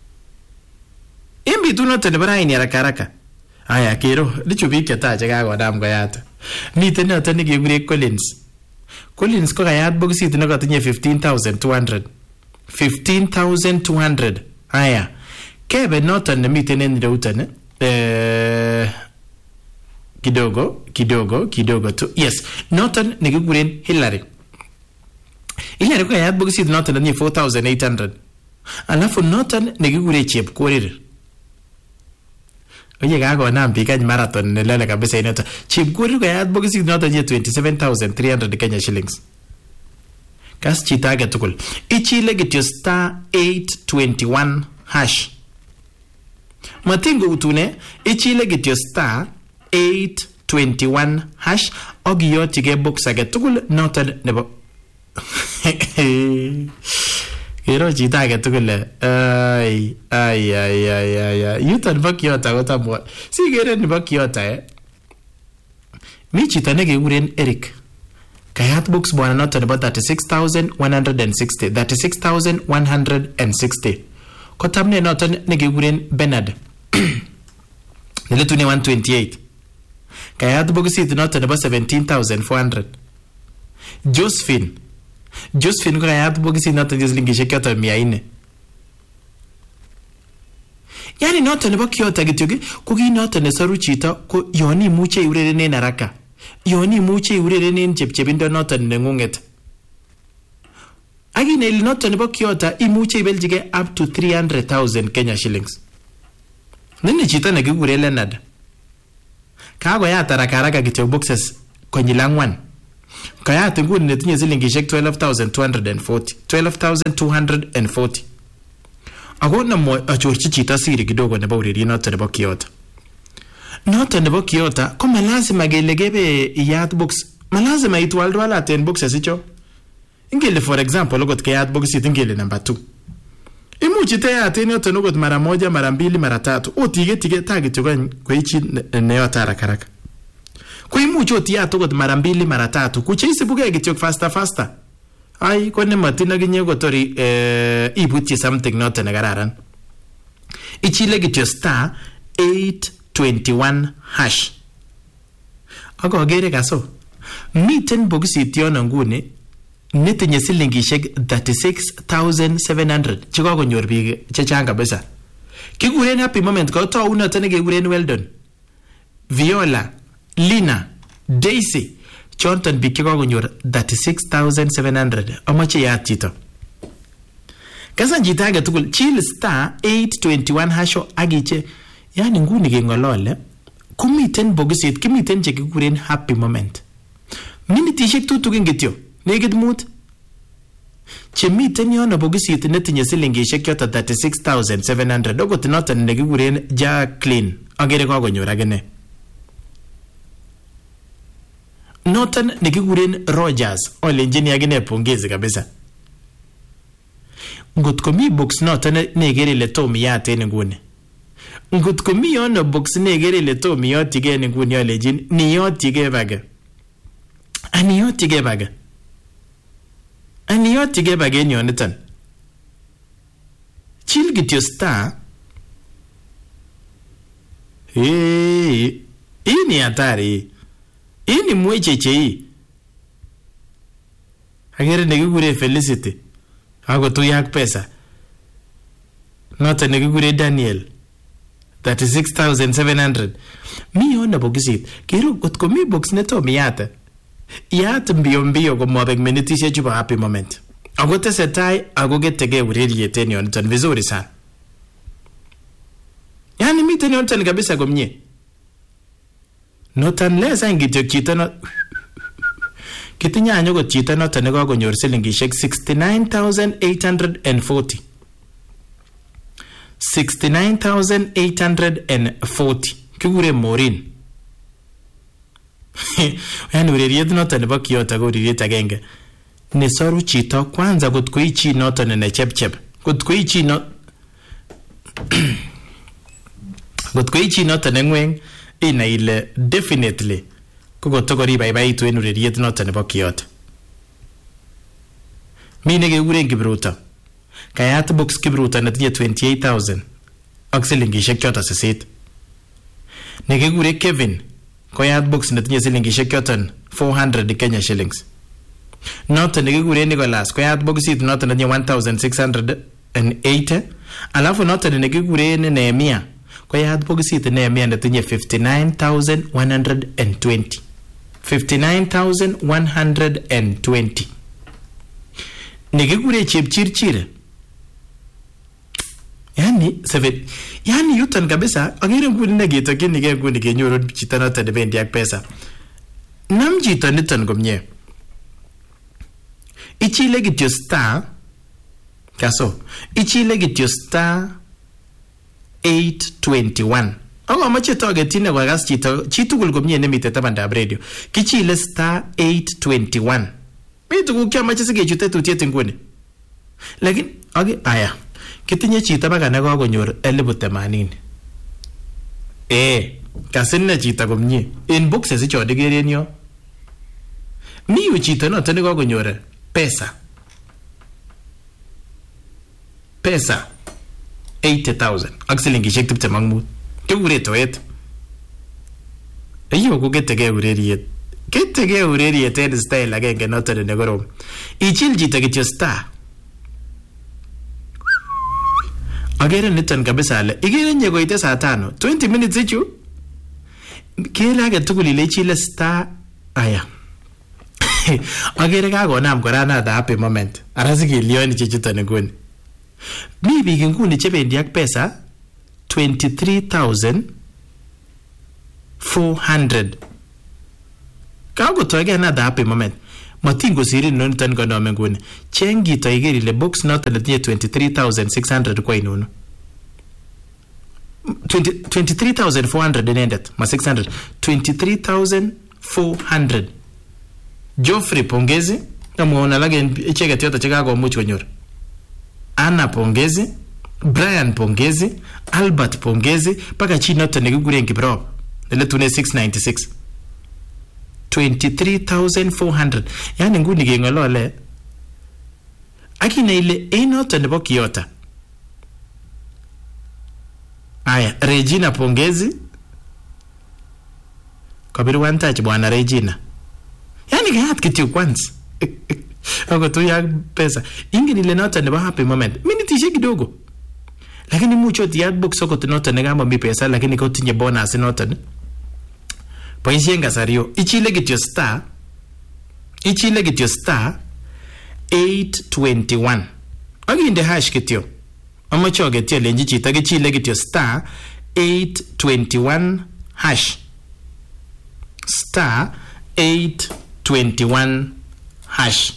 Imbi tu noton nebo raini haraka haraka. Aya kero dichu biik chetache kakodam koyat. Miten noton nekekure Collins. Collins ko kayat boxit nekotinye fifteen thousand two hundred. fifteen thousand two hundred. Aya. Kebe noton nemiten en reuton eh kidogo kidogo kidogo tu. Yes, noton nekikuren Hillary. Hillary ko kayat boxit noton netinye four thousand eight hundred. Alafu noton nekikure Chepkorir. Oye kakonam biik any marathon nelele kabisa inoto. Chepkorir kayat boxit noton netinye twenty-seven thousand three hundred Kenya shillings. Kas chito age tugul ichile kityo star eight twenty-one hash. Matingo utune ichile kityo star eight twenty-one hash og iyotige box age tugul noton nebo Kero chito age tugul ay ay ay ay ay yuton bo Kiyota kotamwa si kere nebo Kiyota eh mi chito nekekuren Eric kayat box bwana noton nebo thirty-six thousand one hundred sixty thirty-six thousand one hundred sixty kotamne noton nekekuren Bernard neletune one twenty-eight kayat boxit noton nebo seventeen thousand four hundred. Josephine Josephine ko kayat boxit noton nebo silingishek choton mia nne. Yani noton nebo Kiyota kityo ko ki noton nesaru chito ko yon imuche iurerenen haraka, yon imuche iurerenen chepchepindo noton nengunget. Akine ile noton nebo Kiyota imuche ibeljige up to three hundred thousand Kenya shillings. Nini chito nekikure Leonard. Kakoyat haraka haraka kityo boxes konyil angwan. Kayat nguni netinye silingishek twelve thousand two hundred forty. twelve thousand two hundred forty. Ako namo achorchi chito siri kidogo nebo ureriet noto nebo Kiyota. Noto nebo Kiyota ko malazima kele kebe iyat box. Malazima itwaldwalat en boxes icho. Ingele for example okot keyat boxit ingele number two. Imuchi teyat en yoto okot mara moja, mara mbili, mara tatu. Otige tige tagit yo kwa ichi neyota haraka haraka. Kwa imuchi otiyat okot mara mbili, mara tatu. Kuche isibuke kityo faster faster. Ai kone matina ginye kotori eh, ibutye something noto nekararan. Ichile kityo star eight twenty-one hash. Ako agere kaso. Miten boxit yono nguni netinye silingishek thirty-six thousand seven hundred chekakonyor biik chechang kabisa. Kikuren happy moment ko tou noto nekekuren Weldon, Viola, Lina, Daisy, chonton biik chekakonyor thirty-six thousand seven hundred. Amache yat chito. Kasan chito age tugul chill star eight twenty-one hasho agiche. Yani nguni kengolole kumiten boxit kimiten chekikuren happy moment. Minitishek tutukin kityo nekit mut. Chemiten yono boxit netinye silingishek yoto thirty-six thousand seven hundred. Okot noton nekikuren Jacqueline agere kakonyor agene. Noton nekikuren Rogers olenjini agene pongezi kabisa. Ngot komi box noton nekere ile tom iyat en nguni. Ngot komi yono box nekere ile tom iyotige en nguni olenjini niyotige baga. Aniyotige baga. Aniyotige baga en yoniton. Chill kityo star. Hey, hii ni hatari. Hii ni mwecheche hii. Agere nekikure Felicity. Ako tuyak pesa. Noto nekikure Daniel. thirty-six thousand seven hundred. Mi yona boxit. Kero kotko mi box neto miyata. Iyat mbio mbio komobek minitishek chubo happy moment. Ako tesetai ako ketege ureriet en yoniton vizuri sana. Yani miten yoniton kabisa komye. Notan lesa ingityo chito no kitinye anyokot chito noton nekakonyor silingishek sixty-nine thousand eight hundred forty. sixty-nine thousand eight hundred forty. Kikure Maureen. Yani ureriet noton nebo Kiyota ko ureriet agenge. Nesoru chito kwanza kot ko ichi noton ne chepchep. Kot ko ichi no Kot ko ichi noton ngweng ina ile definitely ko kotokori baibaitu en ureriet noton nebo Kiyota. Mi nekekuren Kipruto. Kayat box Kipruto netinye twenty-eight thousand ak silingishek choton sisit. Nekekure Kevin koyat box netinye silingishek choton four hundred Kenya shillings. Noton nekekure Nicholas koyat boxit noton netinye one thousand six hundred eighty. Alafu noton nekekure Nehemia koyat boxit Nehemia netinye fifty-nine thousand one hundred twenty. fifty-nine thousand one hundred twenty. Nekekure Chepchirchir. Yani seven. Yani yuton kabisa agere nguni nekitokinige nguni kenyoru chito noton nebendi ak pesa. Nam chito niton komye. Ichile kityo star kaso. Ichile kityo star eight twenty-one. Ako amache togetine kwa gas chito chitugul komye nemite tabandab radio. Kichile star eight twenty-one. Mi tuguk chamache sikechute tutiet nguni. Lakini okay aya. Kitinye chito baka nekakonyor elipu themanini. Eh, kasine chito komye. En boxes icho dikere en yo. Mi yu chito noto nekakonyor pesa. Pesa eighty thousand. Ak silingishek tiptem ak mut. Kikure toet. Iyo ko ketege ureriet. Ketege ureriet en style agenge noto nekorom. Ichil chito kityo star. Agere niton kabisa ale igere nye koite saa tano twenty minutes ichu kele age tugul ile chile star aya. Agere kakonam kora nata happy moment ara sikilioni chechuton nguni. Mi biik nguni chebendi ak pesa twenty-three thousand four hundred. Kagotoige another happy moment. Matingo siri noniton konome nguni. Chengi to igeri le box noton netinye twenty-three thousand six hundred kwa inono. twenty-three thousand four hundred inendet ma six hundred. twenty-three thousand four hundred. Geoffrey pongezi namuona lage icheke yote chekakomuch konyor. Anna pongezi, Brian pongezi, Albert pongezi, paka chi noton nekikuren Kiprop neletune six ninety-six. twenty-three thousand four hundred. Yani nguni kengolole akina ile enoto nebo Kiota. Aya, Regina pongezi. Kabiru wantaji bwana Regina. Yani kayat kityo kwanza. Ako tu ya pesa. Ingini ile noto nebo happy moment. Miniti kidogo. Lakini mucho ti box soko noto negamba mi pesa lakini ko tinye bonus noto. Poinsi ngasario ichile kityo star ichile kityo star eight twenty-one. Aginde hash kityo. Amacho getyo lenji chita gichile kityo star eight twenty-one hash. Star eight twenty-one hash.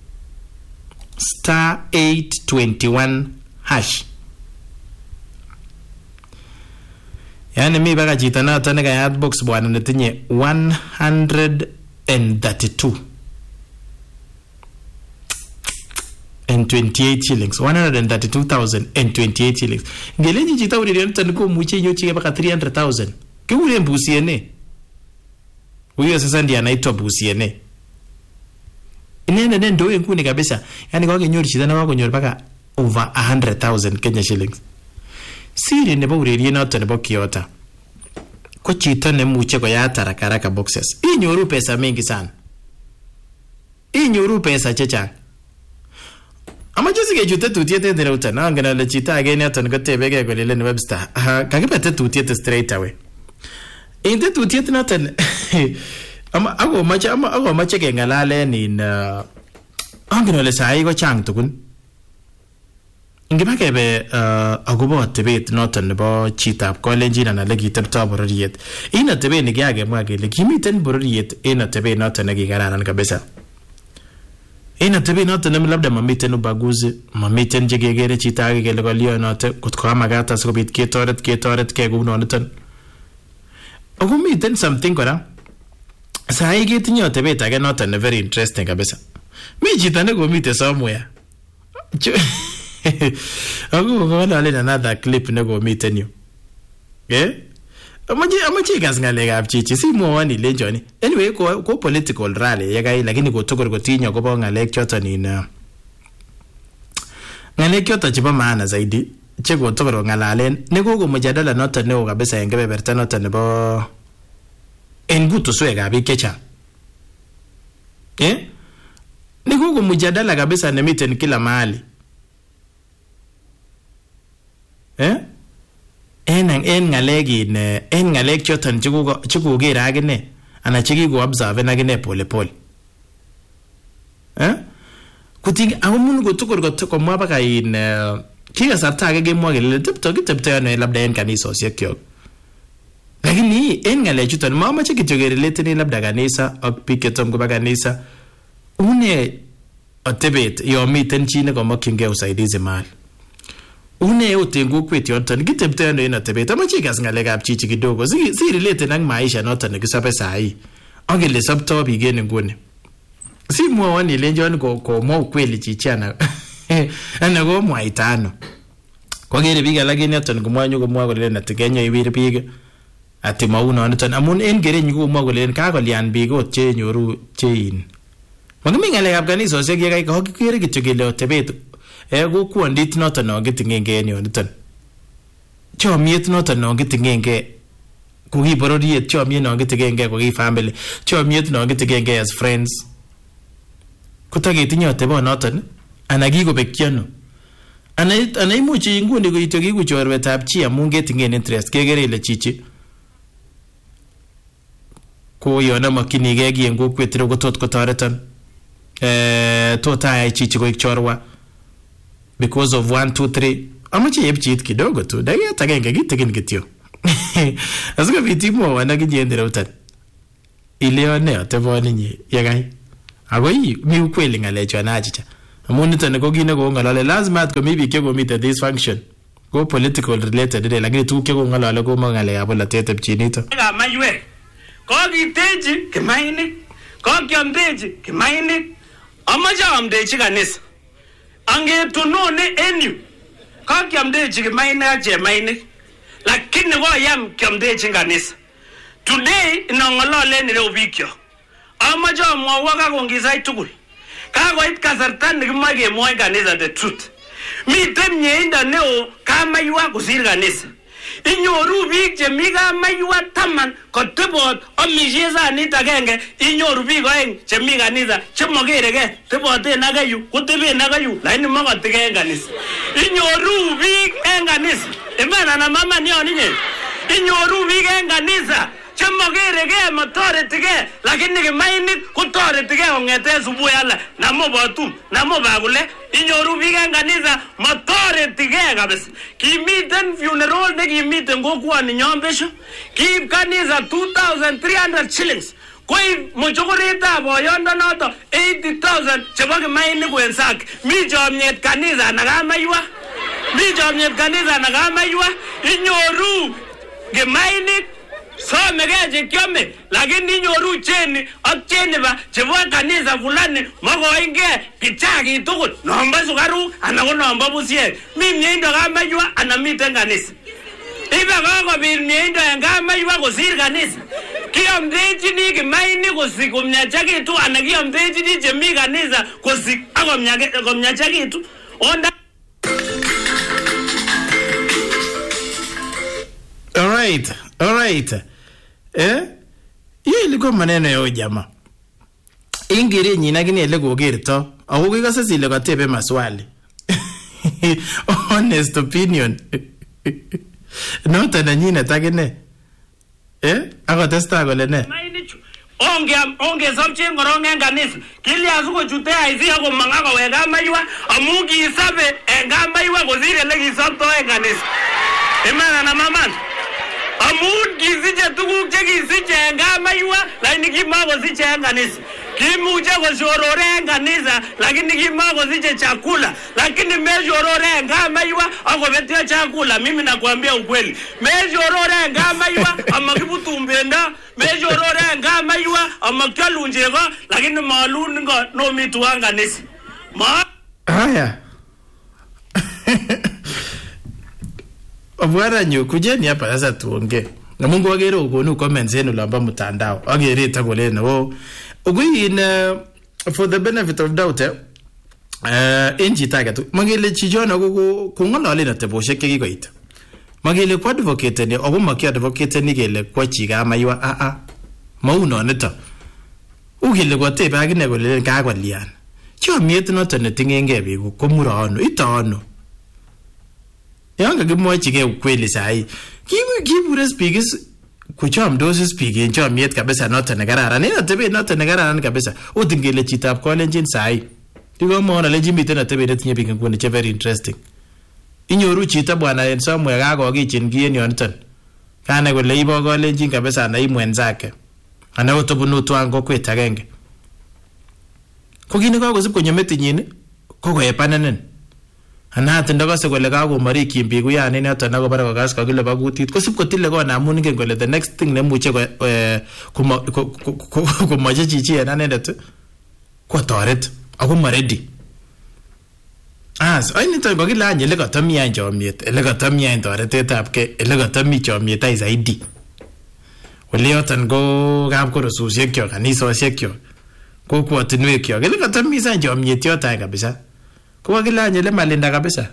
Star eight twenty-one hash. Yani mi baka chita na tane kaya box bwana netinye one hundred thirty-two and twenty-eight shillings. one hundred thirty-two thousand and twenty-eight shillings. Ngelenji chita uri rento niko muche nyochi baka three hundred thousand. Kiule mbusiene. Uyo sasa ndiye anaitwa busiene. Inene nene ndo nkuni kabisa. Yani kwa kenyori chita na wako nyori baka over one hundred thousand Kenya shillings. Siri nebo ureriet noto nebo Kiota ko chito nemuche koyat haraka haraka boxes. Inyoru pesa mingi sana. Inyoru pesa chechang. Amache sikechute tutiet en reuta angen ale chito age neton kotebege kolele ne Webster. Kakibete tutiet straight away. En tutiet noton ama ako mache ama ako mache kengalalen in angen ale sai ko chang tukun. Ingeba kebe uh, agobo atebet noton nebo chitab Kolenjin anan lekitebto bororiet. In atebet nekikakemwa kele kimiten bororiet en atebet noton nekikararan kabisa. En atebet noton ne labda mamiten ubaguzi, mamiten chekekere chito age kele kolionote kotko amakat asikobit ketoret ketoret ke kounoniton. Ako miten something kora. Sai ketinye atebet age noton ne very interesting kabisa. Mi chito nekomite somewhere. Ako ngolale another clip nego miten yu. Eh? Amaje amaje gas ngalekab chichi simwoni lenjoni. Anyway ko ko political rally yagai lakini ko tokor kotinyo kobo ngalek choton in ngalek choton chebo maana zaidi che ko tokor ngalalen neko ko mjadala noton neo kabisa en kebeberta noton nebo en kutuswekab biik chechang. Eh? Neko ko mjadala kabisa nemiten kila mahali. Eh? En en ngalek in en ngalek choton chiko chikokere akine ana chikiko observe akine pole pole. Eh? Kuting amun ko tukor ko komwa baka in kikasarta ake kemwa kele tepto kitepto ano labda en kanisosiek kyok. Lakini en ngalek chuton mamache kityo kerelate labda kanisa ak biik chetom koba kanisa. Une atebet yo miten chi nekomokyingei usaidizi mahali. Une yote ngokwet yoton kitepto ano en atebet amache gas ngalekab chichi kidogo si, si relate nak maisha noton nekisobe sahi akele sobto biik en nguni. Si mwawon ilenjon ko komwa ukweli chichi ana ana komwaita ano. Kwakere biik alak en yoton komwa nyo komwa kole nati Kenya ibir biik ati mauno niton amun en kerenyu komwa kole kakolian biik ot che nyoru chein. Makimi ngalekab kanisosiek yekai kakikere kityo kele atebet eh ko kwondit noton no gitingenge en yoniton. Chomiet noton no gitingenge ko ki bororiet, chomiet no gitingenge ko ki family, chomiet no gitingenge as friends. Kotaketinye atebo noton ana kikobekyono. Ana ana imuchi nguni ko ityo kiku chorwetab chi amun getingen interest kekere ile chichi ko yona makinige ki en kokwet ro ko tot kotoreton. Eh tot ayai chichi koik chorwa because of one two three Amache yepchit kidogo tu. Dakika agenge kitikin kityo. Asikobit imwowon ak inye Nderautan. Ileone ateboni inye yekai. Ako ii mi ukweli ng'alechon achicha. Amun niton ko kit nekong'olole lazima at komi biik chekomite dysfunction. Ko political related ine lakini tuguk chekong'olole ko mo ng'alekab bolotet epchinito. Kamaiwek. Kokitechi Kimainik. Kokiamdechi Kimainik. Amache amdechi kanisa. Angetunone en yu. Kokiamdechi Kimainik ak Chemainik. Lakini koyam kiamdechi kanisa. Today inang'ololen ireu bikyok. Amache amwowok ak ongisai tugul. Kakoit kasarta nekimoe kemwoi kanisa the truth. Miten mieindo neo kamaiwa kosir kanisa. Inyoru biik chemi kamaiwa taman kotebot amishe sanit agenge, inyoru biik oeng chemi kanisa chemokeregei teboten ak yu koteben ak yu lakini mokotikei en kanisa. Inyoru biik en kanisa imana na mama nion inye. Inyoru biik en kanisa chemokeregei motoretigei lakini Kimainik kotoretigei kong'eten subui ala namo botum namo bakule. Inyoru biik en kanisa motoretigei kabisa. Kimiten funeral nekimiten kokwoni nyon besho, kiib kanisa two thousand three hundred shillings. Koib mochokoretab boyondonoto eighty thousand chebo Kimainik wenzake. Mi chomyet kanisa na kamaiwa. Mi chomyet kanisa na kamaiwa. Inyoru Kimainik somegei chekiome lakini inyoru cheni ak cheniba chebo kanisa fulani mokoingei kichaki tugul nombo sukaruk anan ko nombo busiek. Mi mieindo kamaiwa anan miten kanisa. Ibe kokobit mieindo en kamaiwa kosir kanisa. Kiamdechini Kimainik kosik komyachakitu anan kiamdechini chemi kanisa kosik ak komyachakitu. Onda All right, all right. Eh? Hiyo ilikuwa maneno ya jamaa. Ingiri nyina kini ile kogerto. Ako kikose sile katebe maswali. Honest opinion. Nota na nyina takine. Eh? Ako testa kole ne. Onge onge sabchen korong en kanisa. Kilia suko chute aizi ako mangako weka maiwa amu kisabe en kamaiwa kosire le kisabto en kanisa. Imana na maman. Amun kisiche tuguk chekisiche en kamaiwa lakini kimakosiche en kanisa. Kimuche koshorore en kanisa lakini kimakosiche chakula. Lakini meshorore en kamaiwa akobetio chakula. Mimi nakwambia ukweli. Meshorore en kamaiwa amakibutu mbenda. Meshorore en kamaiwa amakialun chego lakini maalun ngo no mitu en kanisa. Ma Haya. Obwara nyo kujeni hapa sasa tuongee. Na Mungu wagere ukonu comments yenu lamba mtandao. Agere takolene wo. Ogwin uh, for the benefit of doubt eh uh, inji tagatu. Magele chijona ko kungolole na teboshe kekikoita. Magele kwa advocate ni obo maki advocate ni gele kwa chiga maiwa a a. Mauno nito. Ugele kwa tebe agine gole ka kwalian. Cho miet noto netingenge biku komura ano itaano. Yanga kimwochige ukweli sahi. Kibu kibure speakers kuchomdos speaking chomiet kabisa noto nekararan. Ina tebe noto nekararan kabisa. Utingele chitab kolenjin sahi. Tiko mwana leji miten atebe netinye biik nguni che very interesting. Inyoru chito bwana en somewhere kakokichin kien yoniton. Kane kole ibo kolenjin kabisa na imwenzake. Ana otobunu twan kokwet agenge. Ko kini kakosib konyo metinyin ko koepanenen. Anat ndakase kole kakomari kimbi kuyane noto nako bara kokas kakile ba kutit kosib kotile kona amun ingen kole the next thing nemuche komache chichi en anendet ko toret ako ma ready. As ai nito kokile anye ele katami an chomiet ele katami an toretetab ke ele katami chomiet ai zaidi. Wale yoton go kap korosusiek kyok kanisosiek kyok kokwotinwek kyok ele katami san chomiet yoton kabisa. Kwa kila anyele malinda kabisa.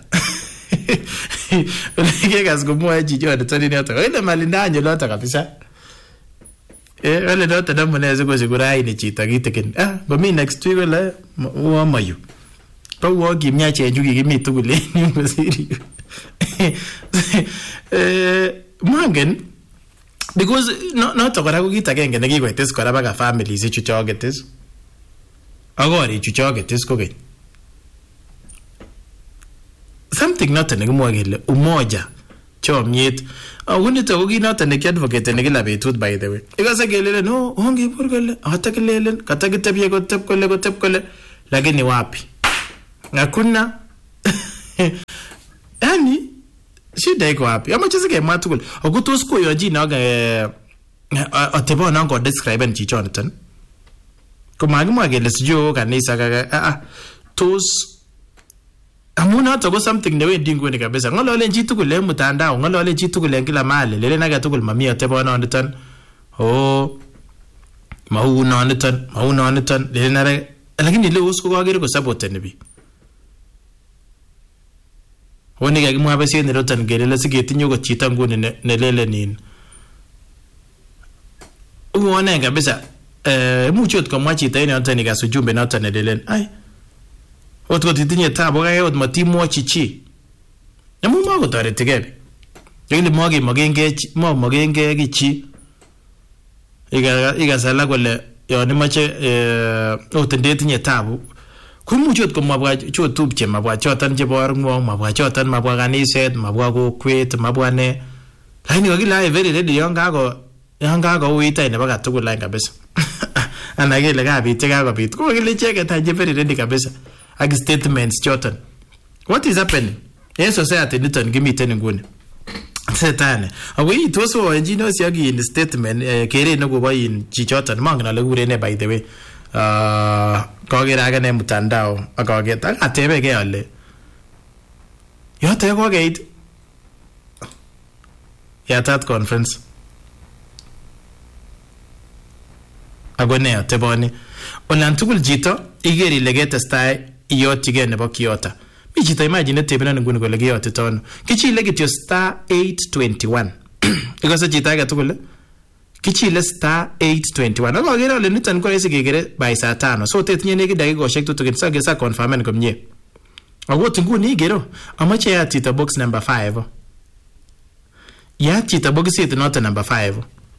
Oleke gas kumwa chicho atani ni ata. Ile malinda anyele ata kabisa. Eh wale ndo tada mnaweza kushukura ini chita kitikin. Ah, gomi next week wala wa mayu. Pa wa kimya chenju kimi tugule ni msiri. Eh mangen because no no tokora ko kitagenge nekikoites kora baka families chuchogetes. Agori chuchogetes ko gen. something noton nekimwoe kele umoja chomyet. Ako nito ko kit noton nekiadvocate ne kila betut by the way. Ikase kelelen no ongebur kole atakilelen katakitebye kotep kole kotep kole lakini wapi? Hakuna. Yani shida iko wapi? Amache sikemwa tugul. Ako tos koyoji na ga atebo na ngo describe en chichoniton. Komagimwa kele sijo kanisa ka a a tos amun hata ko something newendi nguni kabisa. Ngololen chi tugul en mtandao, ngololen chi tugul en kila mahali. Lelen age tugul mami atebo noniton. Oh mau noniton, mau noniton. Lelen are lakini leo usko kagere ko support nebi. Woni kakimwa bese ne rotan gelele siketinyo ko chito nguni ne lele nin. Uone kabisa eh mucho tukamwa chito ine noton ikasujumbe noton ne lelen. Ai Otko titinye tabu kaya ot matimwochi chi. Amu mako toretigei. Yekile mwage magenge mo magenge ki chi. Iga iga sala kole yon imache eh ot ndetinye tabu. Kumuchi ot komabwa cho tupche mabwa choton chebo arngwo mabwa choton mabwa kaniset mabwa kokwet mabwa ne. Lakini kakila very ready yon kako yon kako uita ine baka tugul line kabisa. Ana kile kabit chekakobit. Ko kile cheke taje very ready kabisa. Ag statements choton. What is happening? Yes, society niton gimiten nguni. Setane. Awi toso engineer siagi in statement eh, kere no go in chichoton mangna le gure ne by the way. Ah kogera ga ne mtandao akageta atebe ke ale. Yote ko gate. Ya tat conference. Agone ateboni. Olan tugul jito igeri legete style iyotige nebo kiota. Mi chito imagine tebena nguni kole kiyote tono. Kichile kityo star eight twenty-one. Ikose chito age tugul. Kichile star eight twenty-one. Ako agere ole niton ko esi kegere by saa tano. So tetinye neki dakikoshek tutukin sa gesa confirmen komye. Ako nguni igero amache ya chito box number five. Ya chito box it not number five.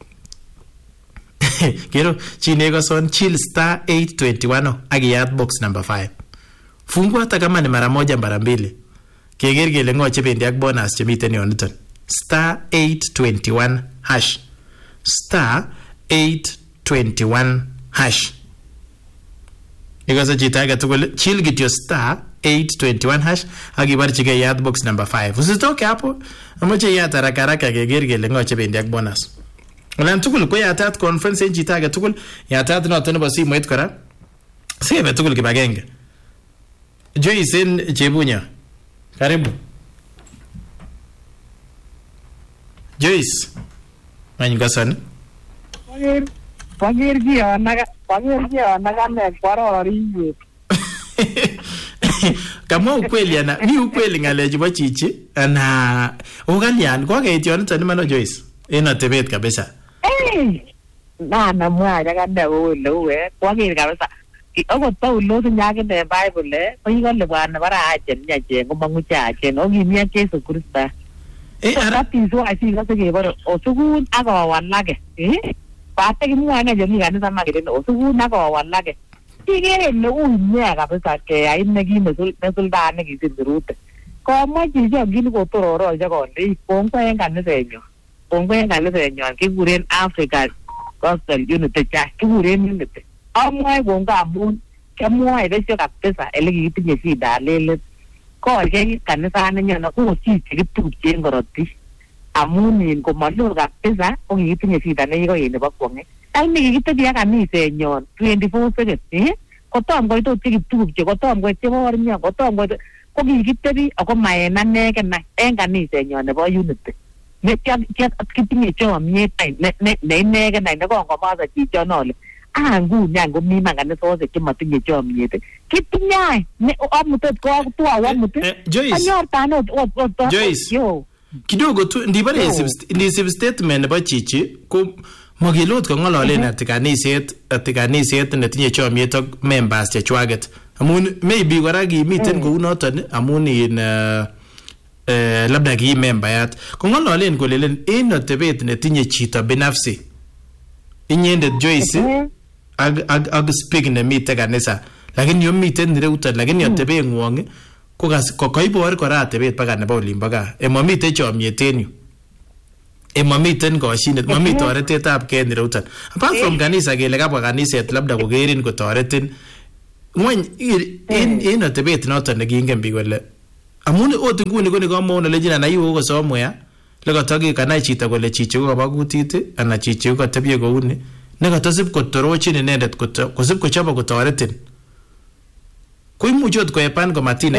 Kero chinego son chill star eight twenty-one agiyat box number five. Fungua hata kama ni mara moja mara mbili. Keger kele ngo chebendi ak bonus chemiten yoniton. Star eight twenty-one hash. Star eight twenty-one hash. Ikasa chita age tugul chill kityo star eight twenty-one hash agibarchige yat box number five. Usitoke hapo. Amache yat haraka haraka keger kele ngo chebendi ak bonus. Olan tugul ko yatat conference en chita age tugul yatat noton nebo simoit kora. Sebe tugul kibagenge. Joyce en Chebunya. Karibu. Joyce. Many gasan. Pagir pagir ki anaga pagir ki anaga ne kwarori. Kama ukweli ana ni ukweli ngaleji bo chichi ana ugalian kwa ke tion tani mano Joyce. Ina tebet kabisa. Eh. Na na mwa jaga dawo lowe pagir kabisa. Ako Paulo nyake ne Bible ko igole bwana bara achen nyache ngomangu chache no gimia Yesu Kristo. Eh ara tiso asi ga se baro osugun aga walage. Eh? Pate ki mwana jemi kanisa magere no osugun aga walage. Tigere no unya kabisa ke ai negi mesul mesul da ne kisirute. Ko mo ji jo gini ko tororo ja ko ndi pongo en kanisa enyo. Pongo en kanisa enyo ki guren Africa Gospel Unity Church ki guren unity. Amwai gonga amun kemwai resyo kabisa ele kitinye shida lele ko ke kanisa nenyo ko chi kitupche ngoroti amun in ko malo kabisa ko kitinye shida ne ko yene bakwonge ai ni kitebia kanisa enyon twenty-four seven eh ko tom ko to kitupche ko tom ko chebo nyo ko tom ko ko kitebi ako maena neke na en kanisa enyon nebo unity ne kitinye chomyet ne ne neke na ne ko ngomasa chicho nole angu nyango mima ngane sose kimatinye chomyet kitinyai ne amutet ko tu awamutet anyor tano Joyce kidogo tu ndibare ndisib statement nebo chichi ko magelot ko ngololen atikaniset atikaniset netinye chomyet ak members chechwaget amun maybe kora kimiten kou noton amun in eh labda ki membayat ko ngololen kolelen en atebet netinye chito binafsi inyendet Joyce ag ag ag speak ne mite kanisa lakini yo miten nireuta lakini atebe ngwong ko koibor kora atebet baka nebo olimbo gaa emamite chomyet en yu emamiten koshinet mami toretetab kee nirutan apart from kanisa kele kabwa kaniset labda kokerin kotoretin ngweny in in atebet noton nekingen biik kole amun ot nguni koni komoon ole jina na iwo ko somewhere le kotoki kanai chito kole chichi ko kaba kutit ana chichi ko katebye kouni ne katosib kotorochin inendet kosib kochobe kotoretin ko imuch ot koepan komatina